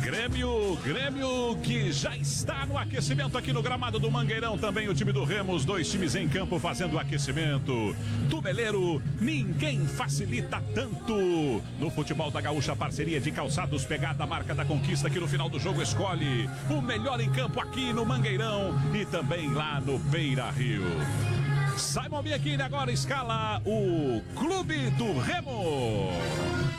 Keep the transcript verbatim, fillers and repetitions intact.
Grêmio, Grêmio que já está no aquecimento aqui no gramado do Mangueirão. Também o time do Remo, os dois times em campo fazendo o aquecimento. Tubeleiro, ninguém facilita tanto. No futebol da Gaúcha, parceria de calçados, pegada a marca da conquista que no final do jogo escolhe o melhor em campo aqui no Mangueirão e também lá no Beira Rio. Simon Bianchini agora escala o Clube do Remo.